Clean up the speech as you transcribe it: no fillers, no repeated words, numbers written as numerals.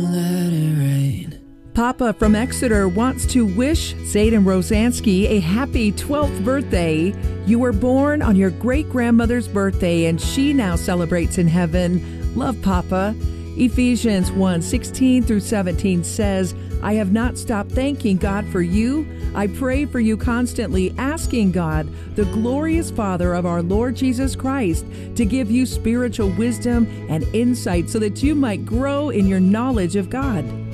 Let it rain. Papa from Exeter wants to wish Zayden Rosansky a happy 12th birthday. You were born on your great-grandmother's birthday, and she now celebrates in heaven. Love, Papa. Ephesians 1:16 through 17 says, I have not stopped thanking God for you. I pray for you constantly, asking God, the glorious Father of our Lord Jesus Christ, to give you spiritual wisdom and insight so that you might grow in your knowledge of God.